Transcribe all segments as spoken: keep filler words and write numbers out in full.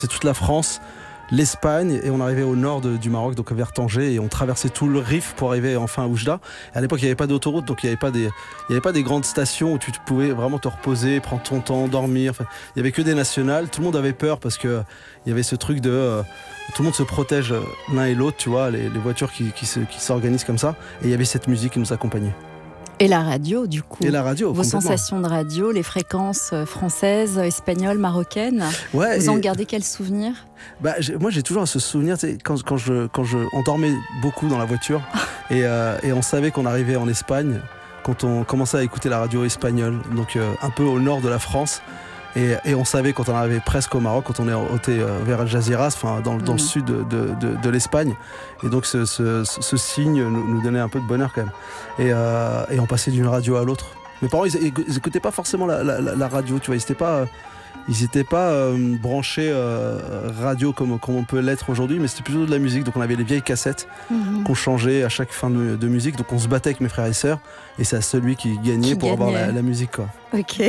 C'est toute la France, l'Espagne, et on arrivait au nord de, du Maroc, donc vers Tanger, et on traversait tout le Rif pour arriver enfin à Oujda. Et à l'époque, il n'y avait pas d'autoroute, donc il n'y avait pas des, il y avait pas des grandes stations où tu pouvais vraiment te reposer, prendre ton temps, dormir. Enfin, il n'y avait que des nationales. Tout le monde avait peur parce que il y avait ce truc de euh, tout le monde se protège l'un et l'autre, tu vois, les, les voitures qui, qui, se, qui s'organisent comme ça. Et il y avait cette musique qui nous accompagnait. Et la radio, du coup. Et la radio, vos sensations de radio, les fréquences françaises, espagnoles, marocaines. Ouais, vous en gardez quel souvenir ? Bah, j'ai, moi, j'ai toujours ce souvenir, tu sais, quand, quand, je, quand je, on dormait beaucoup dans la voiture et, euh, et on savait qu'on arrivait en Espagne quand on commençait à écouter la radio espagnole, donc euh, un peu au nord de la France. Et, et on savait quand on arrivait presque au Maroc, quand on est était vers Al Jazeera, enfin dans, dans mmh. le sud de, de, de, de l'Espagne. Et donc ce, ce, ce signe nous, nous donnait un peu de bonheur quand même. Et, euh, et on passait d'une radio à l'autre. Mes parents, ils, ils écoutaient pas forcément la, la, la radio, tu vois. Ils n'étaient pas, ils étaient pas euh, branchés euh, radio comme, comme on peut l'être aujourd'hui, mais c'était plutôt de la musique. Donc on avait les vieilles cassettes mmh. qu'on changeait à chaque fin de, de musique. Donc on se battait avec mes frères et sœurs. Et c'est à celui qui gagnait qui pour gagnait. avoir la, la musique, quoi. Ok.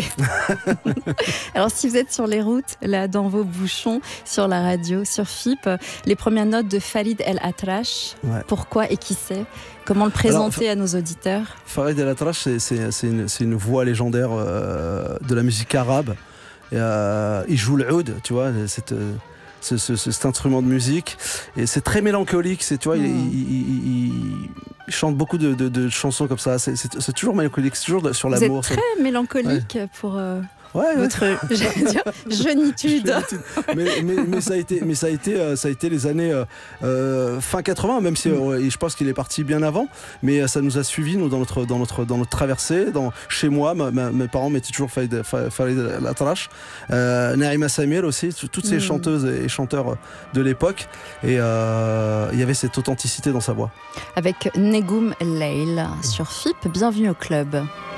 Alors si vous êtes sur les routes, là dans vos bouchons, sur la radio, sur F I P, les premières notes de Farid El Atrache, ouais. Pourquoi et qui c'est ? Comment le présenter Alors, à nos auditeurs ? Farid El Atrache, c'est, c'est, c'est, une, c'est une voix légendaire euh, de la musique arabe. Et, euh, il joue le oud, tu vois, cette, ce, ce, cet instrument de musique. Et c'est très mélancolique, c'est, tu vois, mmh. il, il, il, il chante beaucoup de, de, de chansons comme ça. C'est, c'est, c'est toujours mélancolique, c'est toujours sur l'amour. Vous êtes très c'est... mélancolique ouais. pour... Euh... Ouais, votre ouais. j'allais dire, jeunitude. mais, mais, mais ça a été, mais ça a été, euh, ça a été les années euh, fin quatre-vingts, même si euh, je pense qu'il est parti bien avant. Mais ça nous a suivis nous dans notre, dans notre, dans notre traversée. Dans, chez moi, ma, ma, mes parents mettaient toujours Farid El Atrache, euh, Naïma Samir aussi, toutes ces mm. chanteuses et chanteurs de l'époque. Et euh, il y avait cette authenticité dans sa voix. Avec Negoum Leil sur F I P. Bienvenue au club.